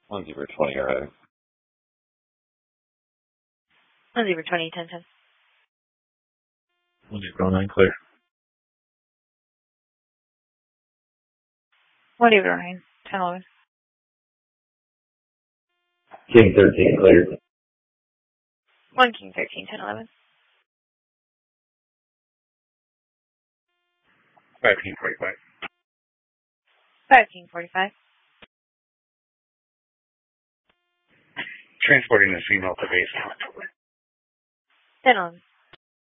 1020 arriving. 1020, 1010. 1009 clear. 1009, 1011. King 13 clear. 1 King 13, 1011. 5 King 45. 5 King 45. Transporting the female to base. 1011.